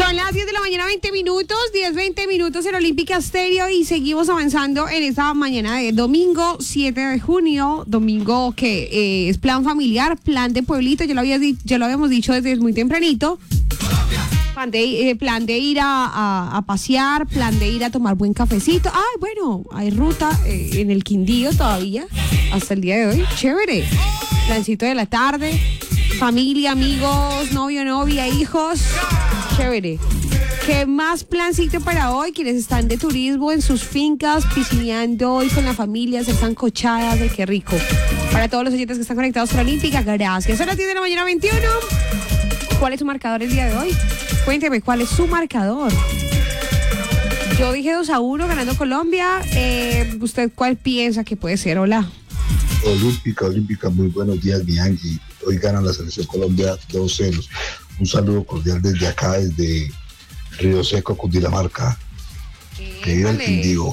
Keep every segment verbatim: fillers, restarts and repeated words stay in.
Son las diez de la mañana, veinte minutos, diez, veinte minutos en Olímpica Stereo y seguimos avanzando en esta mañana de domingo siete de junio, domingo que eh, es plan familiar, plan de pueblito, ya lo, había di- ya lo habíamos dicho desde muy tempranito. Plan de, eh, plan de ir a, a, a pasear, plan de ir a tomar buen cafecito. Ay, bueno, hay ruta eh, en el Quindío todavía, hasta el día de hoy. Chévere. Plancito de la tarde, familia, amigos, novio, novia, hijos. Chévere. ¿Qué más plancito para hoy? Quienes están de turismo en sus fincas, piscineando hoy con la familia, hacer sancochadas, de qué rico. Para todos los oyentes que están conectados con Olímpica, gracias. Son las diez de la mañana, veintiuno. ¿Cuál es su marcador el día de hoy? Cuénteme, ¿cuál es su marcador? Yo dije dos a uno ganando Colombia. Eh, ¿Usted cuál piensa que puede ser? Hola. Olímpica, Olímpica, muy buenos días, mi Angie. Hoy gana la selección Colombia dos cero. Un saludo cordial desde acá, desde Río Seco, Cundinamarca. Que viva el Quindío.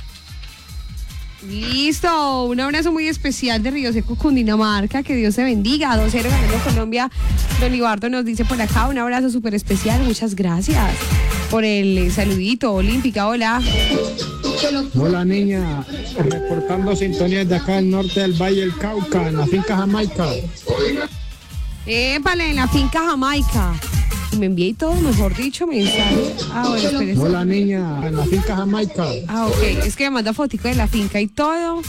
Listo, un abrazo muy especial de Río Seco, Cundinamarca, que Dios se bendiga, dos cero ganando Colombia. Don Libardo nos dice por acá, un abrazo súper especial, muchas gracias por el eh, saludito. Olímpica, hola. Hola niña, reportando sintonía desde acá del norte del Valle del Cauca, en la finca Jamaica. Épale, en la finca Jamaica. Me envié todo, mejor dicho, mensaje. Ah, bueno, espérese. Hola niña, en la finca Jamaica. Ah, ok, es que me manda fotico de la finca y todo.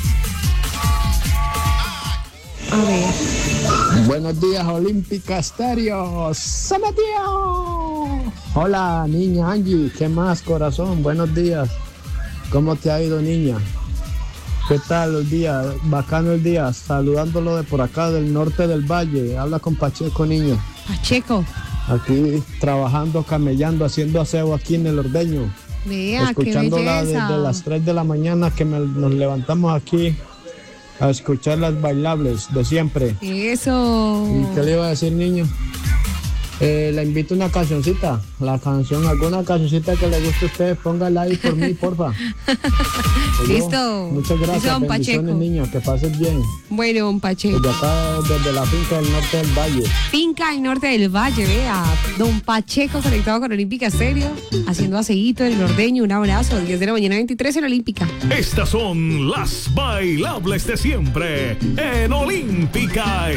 A ver. Buenos días, Olímpica Stereo. ¡Se metió! Hola niña Angie, ¿qué más, corazón? Buenos días. ¿Cómo te ha ido, niña? ¿Qué tal el día? Bacano el día. Saludándolo de por acá, del norte del valle. Habla con Pacheco, niña. Pacheco. Aquí trabajando, camellando, haciendo aseo aquí en el Ordeño. Vea, Escuchándola qué belleza. desde las tres de la mañana que me- nos levantamos aquí a escuchar las bailables de siempre. Eso. ¿Y qué le iba a decir, niño? Eh, le invito una cancioncita, la canción, alguna cancioncita que le guste a usted, póngala ahí por mí, porfa. Oye, Listo. Muchas gracias, Listo, don bendiciones, Pacheco. niña, que pases bien. Bueno, don Pacheco. Desde acá, desde la finca del norte del valle. Finca al norte del valle, vea. Don Pacheco conectado con Olímpica Stereo, haciendo aceíto en el Ordeño. Un abrazo. diez de la mañana, veintitrés en Olímpica. Estas son las bailables de siempre en Olímpica